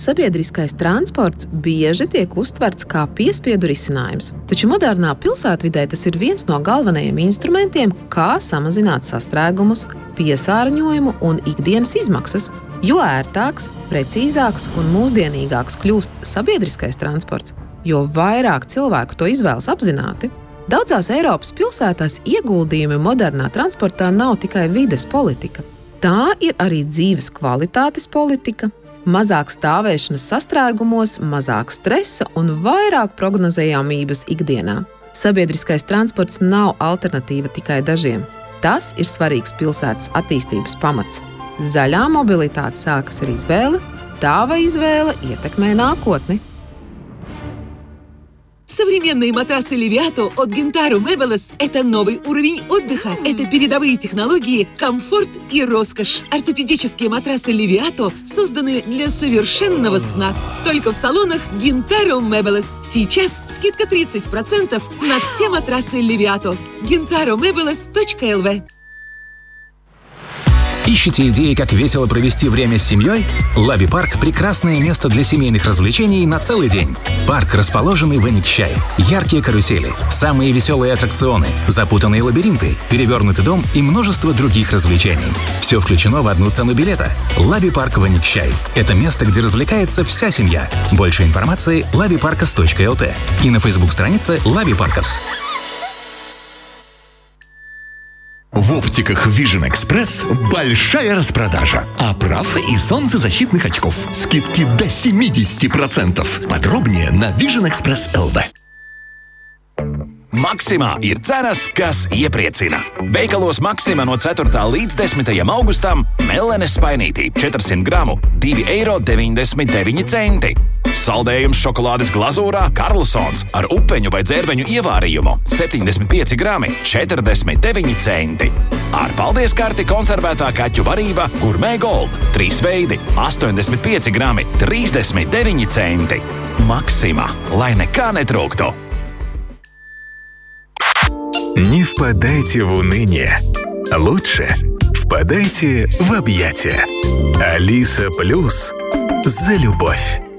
sabiedriskais transports bieži tiek uztverts kā piespiedu risinājums. Taču modernā pilsētvidē tas ir viens no galvenajiem instrumentiem, kā samazināt sastrēgumus, piesārņojumu un ikdienas izmaksas. Jo ērtāks, precīzāks un mūsdienīgāks kļūst sabiedriskais transports, jo vairāk cilvēku to izvēlas apzināti. Daudzās Eiropas pilsētās ieguldījumi modernā transportā nav tikai vides politika. Tā ir arī dzīves kvalitātes politika, mazāk stāvēšanas sastrēgumos, mazāk stresa un vairāk prognozējamības ikdienā. Sabiedriskais transports nav alternatīva tikai dažiem. Tas ir svarīgs pilsētas attīstības pamats. Zaļā mobilitāte sākas ar izvēli, tava izvēle ietekmē nākotni. Современные матрасы Leviato от Gintaro Meubles – это новый уровень отдыха. Это передовые технологии, комфорт и роскошь. Ортопедические матрасы Leviato созданы для совершенного сна. Только в салонах Gintaro Meubles. Сейчас скидка 30% на все матрасы Leviato. gintaromeubles.lv. Ищете идеи, как весело провести время с семьей? Лаби-парк – прекрасное место для семейных развлечений на целый день. Парк, расположенный в Эникчай. Яркие карусели, самые веселые аттракционы, запутанные лабиринты, перевернутый дом и множество других развлечений. Все включено в одну цену билета. Лаби-парк в Эникчай. Это место, где развлекается вся семья. Больше информации – labiparkas.lt и на Facebook-странице Лаби-Паркас. В оптиках Vision Express большая распродажа. Оправ и солнцезащитных очков. Скидки до 70%. Подробнее на Vision Express LV. Maksimā ir cenas, kas iepriecina. Veikalos Maksimā no 4. līdz 10. augustam melenes spainītī 400 gramu – 2,99 €. Saldējums šokolādes glazūrā Karlsons ar upeņu vai dzērveņu ievārījumu 75 grami – 49 centi. Ar paldies karti konservētā kaķu barība Gourmet Gold 3 veidi – 85 grami – 39 centi. Maksimā, lai nekā netrūktu. Не впадайте в уныние. Лучше впадайте в объятия. Алиса Плюс за любовь.